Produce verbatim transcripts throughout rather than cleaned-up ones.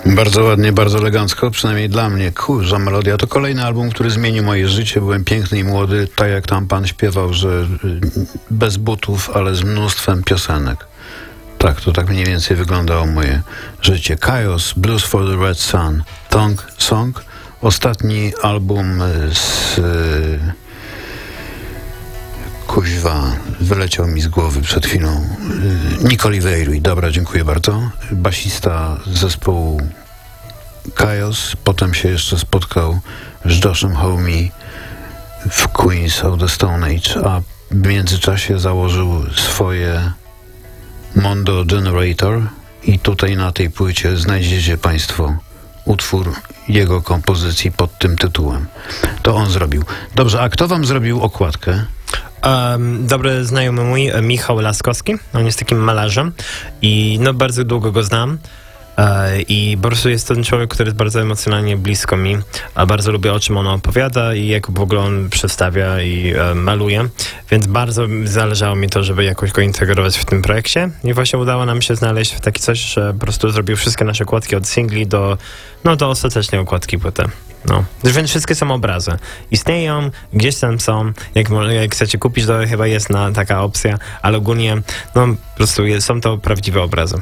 Bardzo ładnie, bardzo elegancko, przynajmniej dla mnie. Kurza melodia. To kolejny album, który zmienił moje życie. Byłem piękny i młody, tak jak tam pan śpiewał, że bez butów, ale z mnóstwem piosenek. Tak, to tak mniej więcej wyglądało moje życie. Chaos, Blues for the Red Sun, Thong Song. Ostatni album z... Kuźwa, wyleciał mi z głowy przed chwilą. Nicoli Wejruj, dobra, dziękuję bardzo. Basista zespołu Chaos, potem się jeszcze spotkał z Joshem Homme w Queens of the Stone Age, a w międzyczasie założył swoje Mondo Generator i tutaj na tej płycie znajdziecie państwo utwór jego kompozycji pod tym tytułem. To on zrobił. Dobrze, a kto wam zrobił okładkę? Um, dobry znajomy mój, Michał Laskowski. On jest takim malarzem i no bardzo długo go znam. E, I po prostu jest to człowiek, który jest bardzo emocjonalnie blisko mi, a bardzo lubię, o czym on opowiada i jak w ogóle on przedstawia i e, maluje, więc bardzo zależało mi to, żeby jakoś go integrować w tym projekcie i właśnie udało nam się znaleźć taki coś, że po prostu zrobił wszystkie nasze okładki od singli do, no, do ostatecznej okładki płyty. No. Więc wszystkie są obrazy. Istnieją, gdzieś tam są, jak, jak chcecie kupić, to chyba jest na taka opcja, ale ogólnie no po prostu jest, są to prawdziwe obrazy.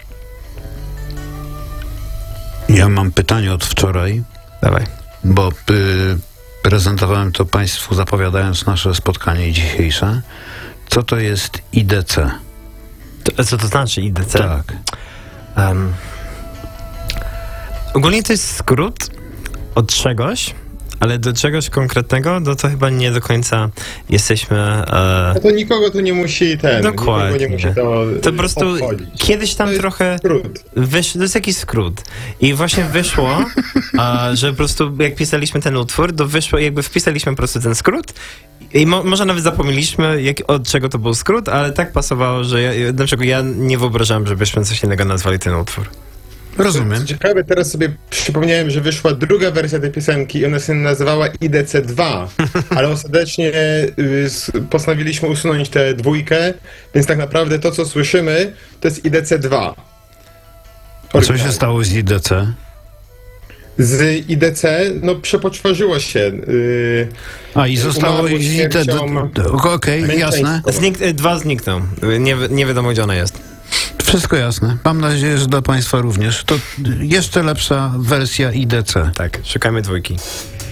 Ja mam pytanie od wczoraj. Dawaj. Bo y, prezentowałem to państwu, zapowiadając nasze spotkanie dzisiejsze. Co to jest I D C? To, co to znaczy I D C? Tak. Um, ogólnie to jest skrót od czegoś, ale do czegoś konkretnego, no to chyba nie do końca jesteśmy... E... No to nikogo tu nie musi ten... Dokładnie. Nie musi to, to po prostu obchodzić. Kiedyś tam to trochę... Wysz... To jest jakiś skrót. I właśnie wyszło, a, że po prostu jak pisaliśmy ten utwór, to wyszło, jakby wpisaliśmy po prostu ten skrót i mo- może nawet zapomnieliśmy, jak, od czego to był skrót, ale tak pasowało, że ja, na przykład ja nie wyobrażałem, żebyśmy coś innego nazwali ten utwór. Rozumiem. Co ciekawe, teraz sobie przypomniałem, że wyszła druga wersja tej piosenki i ona się nazywała I D C dwa, ale ostatecznie y, postanowiliśmy usunąć tę dwójkę, więc tak naprawdę to, co słyszymy, to jest I D C dwa. A co się stało z I D C? Z I D C, no przepoczwarzyło się. Yy, A i zostało I D C. Okej, okay, jasne. Znik- dwa znikną. Nie, nie wiadomo, gdzie ona jest. Wszystko jasne. Mam nadzieję, że dla państwa również. To jeszcze lepsza wersja I D C. Tak, szukajmy dwójki.